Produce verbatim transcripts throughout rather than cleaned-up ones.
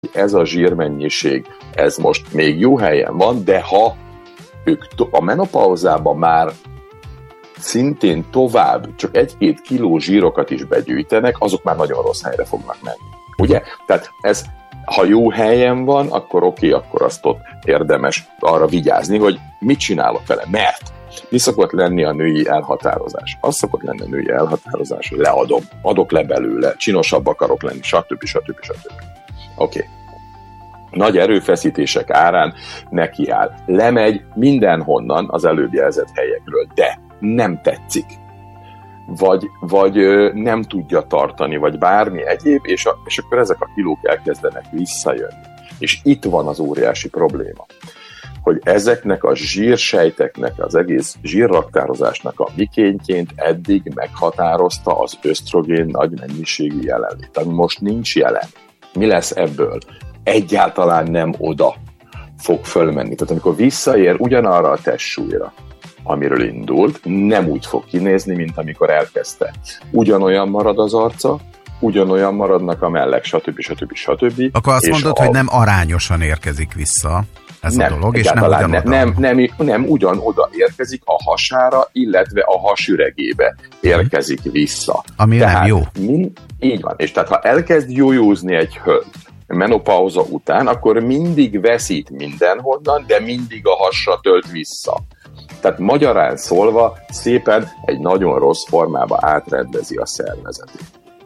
ez a zsírmennyiség, ez most még jó helyen van, de ha ők a menopauzában már szintén tovább csak egy-két kiló zsírokat is begyűjtenek, azok már nagyon rossz helyre fognak menni. Ugye? Tehát ez, ha jó helyen van, akkor oké, okay, akkor azt ott érdemes arra vigyázni, hogy mit csinálok vele, mert mi szokott lenni a női elhatározás? Az szokott lenni a női elhatározás, hogy leadom, adok le belőle, csinosabb akarok lenni, stb. stb. stb. Oké. Okay. Nagy erőfeszítések árán nekiáll. Lemegy mindenhonnan az előbb jelzett helyekről, de nem tetszik. Vagy, vagy ö, nem tudja tartani, vagy bármi egyéb, és, a, és akkor ezek a kilók elkezdenek visszajönni. És itt van az óriási probléma, hogy ezeknek a zsírsejteknek, az egész zsírraktározásnak a mikéntjét eddig meghatározta az ösztrogén nagy mennyiségű jelenlét. Tehát most nincs jelen. Mi lesz ebből? Egyáltalán nem oda fog fölmenni. Tehát amikor visszaér ugyanarra a testsúlyra, amiről indult, nem úgy fog kinézni, mint amikor elkezdte. Ugyanolyan marad az arca, ugyanolyan maradnak a mellek, stb. stb. stb. Akkor azt mondod, a... hogy nem arányosan érkezik vissza ez nem, a dolog, és nem ugyanoda. Nem, nem, nem, nem ugyanoda érkezik a hasára, illetve a hasüregébe érkezik vissza. Ami tehát, nem jó. Mind, így van. És tehát ha elkezd jójózni egy hölgy menopauza után, akkor mindig veszít mindenhonnan, de mindig a hasra tölt vissza. Tehát magyarán szólva szépen egy nagyon rossz formába átrendezi a szervezetét.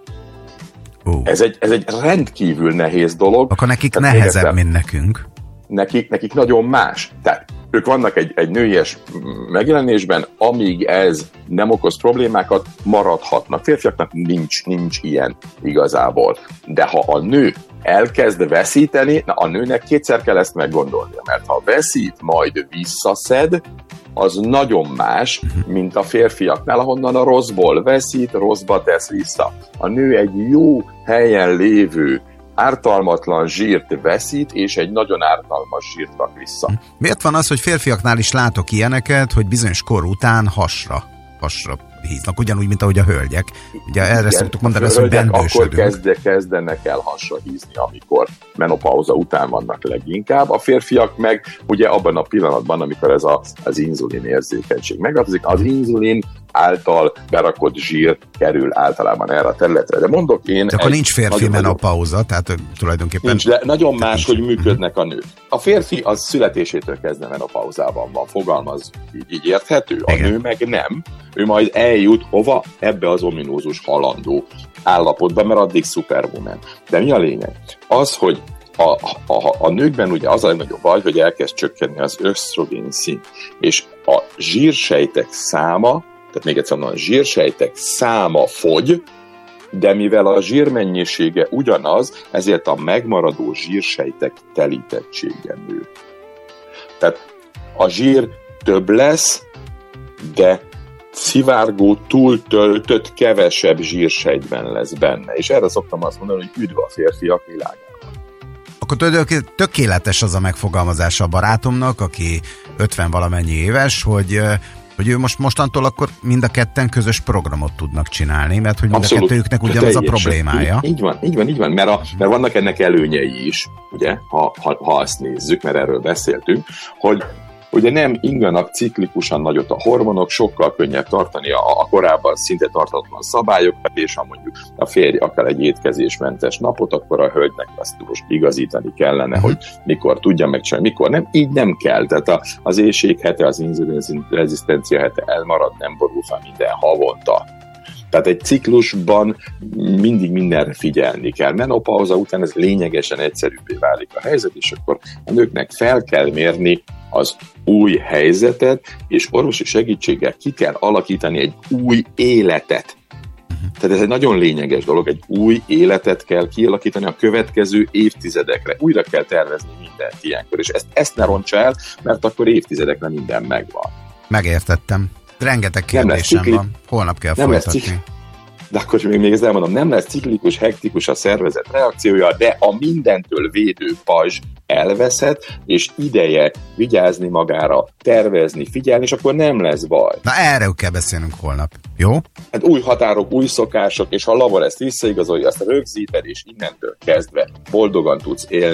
Uh. Ez, egy, ez egy rendkívül nehéz dolog. Akkor nekik tehát nehezebb, egyszer, mint nekünk. Nekik, nekik nagyon más. Tehát ők vannak egy, egy nőies megjelenésben, amíg ez nem okoz problémákat, maradhatnak. Férfiaknak nincs, nincs ilyen igazából. De ha a nő elkezd veszíteni, na a nőnek kétszer kell ezt meggondolnia, mert ha veszít, majd visszaszed, az nagyon más, mint a férfiaknál, ahonnan a rosszból veszít, rosszba tesz vissza. A nő egy jó helyen lévő, ártalmatlan zsírt veszít, és egy nagyon ártalmas zsírt rak vissza. Miért van az, hogy férfiaknál is látok ilyeneket, hogy bizonyos kor után hasra, hasra híznak, ugyanúgy, mint ahogy a hölgyek. Ugye erre igen, szoktuk mondani, azt, hogy bendősödünk. Akkor kezd, kezdenek el hasra hízni, amikor menopauza után vannak leginkább. A férfiak meg ugye abban a pillanatban, amikor ez a, az inzulin érzékenység megváltozik, az inzulin által berakott zsír kerül általában erre a területre. De mondok én... De akkor nincs férfi menopauza, tehát tulajdonképpen... Nincs, de nagyon más, hogy működnek a nők. A férfi az születésétől kezdve menopauzában van, fogalmaz, így, így érthető. A igen. Nő meg nem. Ő majd eljut hova? Ebbe az ominózus halandó állapotba, mert addig superwoman. De mi a lényeg? Az, hogy a, a, a nőkben ugye az a legnagyobb baj, hogy elkezd csökkenni az ösztrogén szint, és a zsírsejtek száma, tehát még egyszer mondom, a zsírsejtek száma fogy, de mivel a zsírmennyisége ugyanaz, ezért a megmaradó zsírsejtek telítettsége nő. Tehát a zsír több lesz, de szivárgó, túltöltött, kevesebb zsírsejtben lesz benne. És erre szoktam azt mondani, hogy üdv a férfiak világában. Akkor tökéletes az a megfogalmazása a barátomnak, aki ötven valamennyi éves, hogy, hogy ő most mostantól akkor mind a ketten közös programot tudnak csinálni, mert hogy mind abszolút, a kettőjüknek ugyanaz a problémája. Így, így van, így van, így van, mert, a, mert vannak ennek előnyei is, ugye, ha, ha, ha azt nézzük, mert erről beszéltünk, hogy ugye nem inganak ciklikusan nagyot a hormonok, sokkal könnyebb tartani a, a korábban szinte tartatlan szabályokat, és ha mondjuk a férj akar egy étkezésmentes napot, akkor a hölgynek azt most igazítani kellene, hogy mikor tudja megcsinálni, mikor nem. Így nem kell. Tehát a, az éjség hete, az inzulin rezisztencia hete elmarad, nem borul fel minden havonta. Tehát egy ciklusban mindig mindenre figyelni kell. Menopauza után ez lényegesen egyszerűbbé válik a helyzet, és akkor a nőknek fel kell mérni az új helyzetet, és orvosi segítséggel ki kell alakítani egy új életet. Tehát ez egy nagyon lényeges dolog, egy új életet kell kialakítani a következő évtizedekre. Újra kell tervezni mindent ilyenkor, és ezt, ezt ne rontsa el, mert akkor évtizedekre minden megvan. Megértettem. Rengeteg kérdésem van. Holnap kell nem folytatni. Cikli... De akkor még, még ezt elmondom, nem lesz ciklikus, hektikus a szervezet reakciója, de a mindentől védő pajzs elveszett, és ideje vigyázni magára, tervezni, figyelni, és akkor nem lesz baj. Na erről kell beszélnünk holnap, jó? Hát új határok, új szokások, és ha a labor ezt visszaigazolja, azt rögzíted, és innentől kezdve boldogan tudsz élni.